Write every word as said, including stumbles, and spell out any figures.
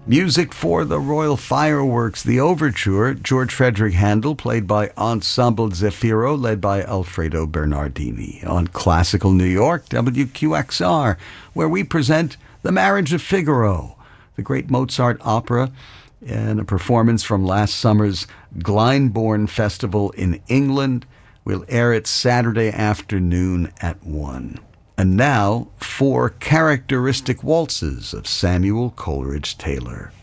Music for the Royal Fireworks, the Overture, George Frederick Handel, played by Ensemble Zefiro, led by Alfredo Bernardini. On Classical New York, W Q X R, where we present The Marriage of Figaro, the great Mozart opera, and a performance from last summer's Glyndebourne Festival in England. We'll air it Saturday afternoon at one. And now, four characteristic waltzes of Samuel Coleridge Taylor.